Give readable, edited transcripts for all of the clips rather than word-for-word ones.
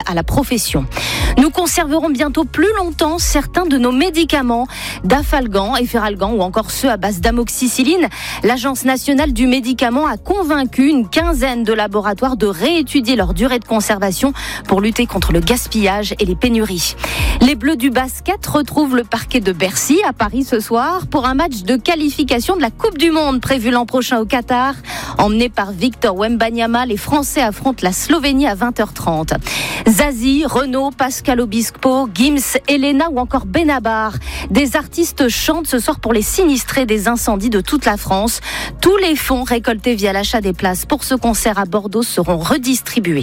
à la profession. Nous conserverons bientôt plus longtemps certains de nos médicaments, Dafalgan, Efferalgan ou encore ceux à base d'amoxicilline. L'Agence nationale du médicament a convaincu une quinzaine de laboratoires de réétudier leur durée de conservation pour lutter contre le gaspillage et les pénuries. Les Bleus du basket retrouvent le parquet de Bercy à Paris ce soir pour un match de qualification de la Coupe du Monde prévu l'an prochain au Qatar. Emmené par Victor Wembanyama, les Français affrontent la Slovénie à 20h30. Zazie, Renaud, Pascal Obispo, Gims, Elena ou encore Benabar. Des artistes chantent ce soir pour les sinistrés des incendies de toute la France. Tous les fonds récoltés via l'achat des places pour ce concert à Bordeaux seront redistribués.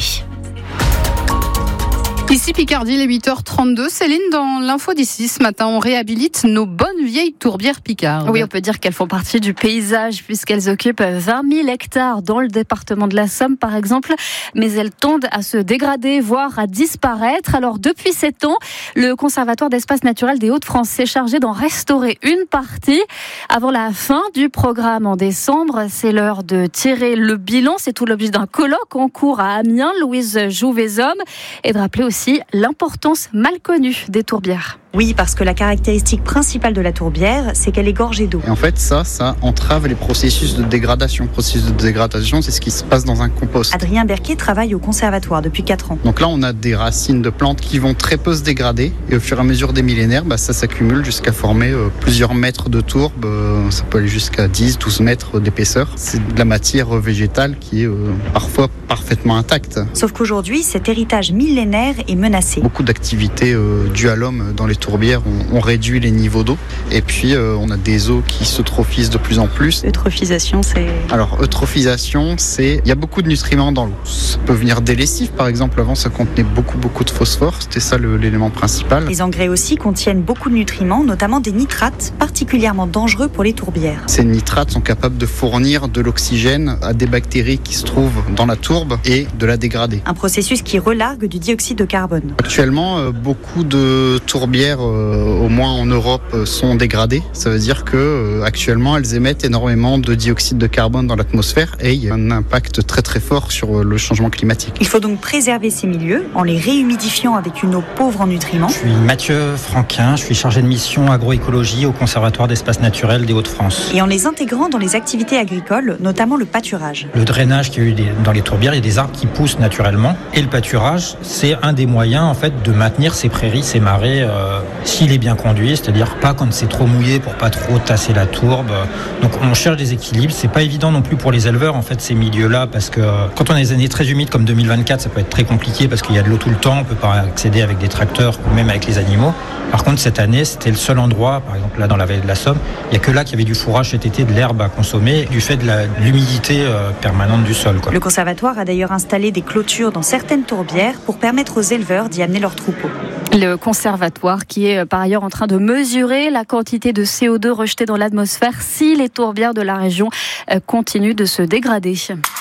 Ici Picardie, il est 8h32. Céline, dans l'info d'ici ce matin, on réhabilite nos bonnes vieilles tourbières picardes. Oui, on peut dire qu'elles font partie du paysage puisqu'elles occupent 20 000 hectares dans le département de la Somme, par exemple. Mais elles tendent à se dégrader, voire à disparaître. Alors, depuis 7 ans, le Conservatoire d'espaces naturels des Hauts-de-France s'est chargé d'en restaurer une partie. Avant la fin du programme en décembre, c'est l'heure de tirer le bilan. C'est tout l'objet d'un colloque en cours à Amiens, Louise Jouvezhomme, et de rappeler aussi l'importance mal connue des tourbières. Oui, parce que la caractéristique principale de la tourbière, c'est qu'elle est gorgée d'eau. Et en fait, ça entrave les processus de dégradation. Le processus de dégradation, c'est ce qui se passe dans un compost. Adrien Berquet travaille au conservatoire depuis 4 ans. Donc là, on a des racines de plantes qui vont très peu se dégrader. Et au fur et à mesure des millénaires, ça s'accumule jusqu'à former plusieurs mètres de tourbe. Ça peut aller jusqu'à 10, 12 mètres d'épaisseur. C'est de la matière végétale qui est parfois parfaitement intacte. Sauf qu'aujourd'hui, cet héritage millénaire est menacé. Beaucoup d'activités dues à l'homme dans les tourbières ont réduit les niveaux d'eau. Et puis, on a des eaux qui s'eutrophisent de plus en plus. Eutrophisation, c'est... Alors, eutrophisation, il y a beaucoup de nutriments dans l'eau. Ça peut venir des lessives, par exemple. Avant, ça contenait beaucoup de phosphore. C'était ça l'élément principal. Les engrais aussi contiennent beaucoup de nutriments, notamment des nitrates, particulièrement dangereux pour les tourbières. Ces nitrates sont capables de fournir de l'oxygène à des bactéries qui se trouvent dans la tourbe et de la dégrader. Un processus qui relargue du dioxyde de carbone. Actuellement, beaucoup de tourbières, au moins en Europe, sont dégradées. Ça veut dire que actuellement, elles émettent énormément de dioxyde de carbone dans l'atmosphère et il y a un impact très fort sur le changement climatique. Il faut donc préserver ces milieux en les réhumidifiant avec une eau pauvre en nutriments. Je suis Mathieu Franquin, je suis chargé de mission agroécologie au Conservatoire d'espaces naturels des Hauts-de-France. Et en les intégrant dans les activités agricoles, notamment le pâturage. Le drainage qu'il y a eu dans les tourbières, il y a des arbres qui poussent naturellement. Et le pâturage, c'est un des moyens en fait de maintenir ces prairies, ces marais, s'il est bien conduit, c'est-à-dire pas quand c'est trop mouillé pour pas trop tasser la tourbe. Donc on cherche des équilibres. C'est pas évident non plus pour les éleveurs en fait ces milieux-là parce que quand on a des années très humides comme 2024, ça peut être très compliqué parce qu'il y a de l'eau tout le temps, on peut pas accéder avec des tracteurs ou même avec les animaux. Par contre cette année, c'était le seul endroit, par exemple là dans la vallée de la Somme, il y a que là qu'il y avait du fourrage cet été, de l'herbe à consommer du fait de l'humidité permanente du sol. Le conservatoire a d'ailleurs installé des clôtures dans certaines tourbières pour permettre aux éleveurs d'y amener leurs troupeaux. Le conservatoire qui est par ailleurs en train de mesurer la quantité de CO2 rejetée dans l'atmosphère si les tourbières de la région continuent de se dégrader.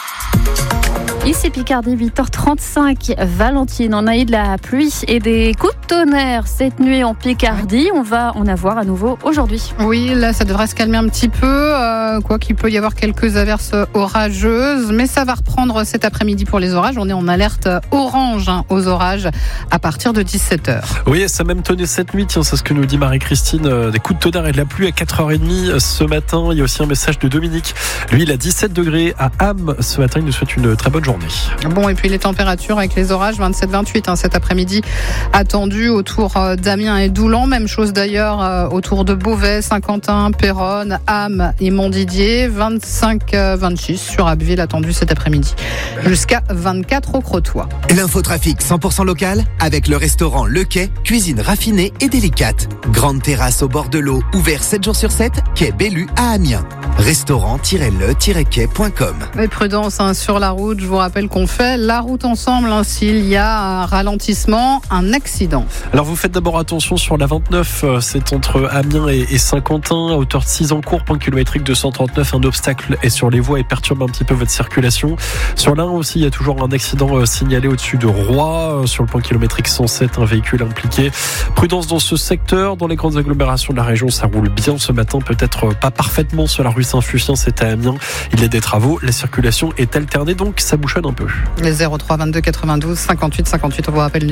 Ici Picardie, 8h35. Valentine, on a eu de la pluie et des coups de tonnerre cette nuit en Picardie. On va en avoir à nouveau aujourd'hui. Oui, là, ça devrait se calmer un petit peu. Quoi qu'il peut y avoir quelques averses orageuses. Mais ça va reprendre cet après-midi pour les orages. On est en alerte orange aux orages à partir de 17h. Oui, ça a même tonné cette nuit. Tiens, c'est ce que nous dit Marie-Christine. Des coups de tonnerre et de la pluie à 4h30 ce matin. Il y a aussi un message de Dominique. Lui, il a 17 degrés à Ham ce matin. Il nous souhaite une très bonne journée. Bon, et puis les températures avec les orages, 27-28 cet après-midi, attendu autour d'Amiens et d'Oulan. Même chose d'ailleurs autour de Beauvais, Saint-Quentin, Péronne, Ham et Montdidier. 25-26 sur Abbeville, attendu cet après-midi. Jusqu'à 24 au Crotoy. L'infotrafic 100% local avec le restaurant Le Quai, cuisine raffinée et délicate. Grande terrasse au bord de l'eau, ouvert 7 jours sur 7, quai Bellu à Amiens. Restaurant-le-quai.com. Mais prudence sur la route, je vous rappelle qu'on fait la route ensemble s'il y a un ralentissement, un accident. Alors vous faites d'abord attention sur la 29, c'est entre Amiens et Saint-Quentin, à hauteur de Sizancourt, point kilométrique 239, un obstacle est sur les voies et perturbe un petit peu votre circulation. Sur l'Ain aussi, il y a toujours un accident signalé au-dessus de Roy, sur le point kilométrique 107, un véhicule impliqué. Prudence dans ce secteur, dans les grandes agglomérations de la région, ça roule bien ce matin, peut-être pas parfaitement sur la rue Saint-Fuchsien, c'est à Amiens. Il y a des travaux, la circulation est alternée, donc ça bouchonne un peu. Les 03 22 92 58 58, on vous rappelle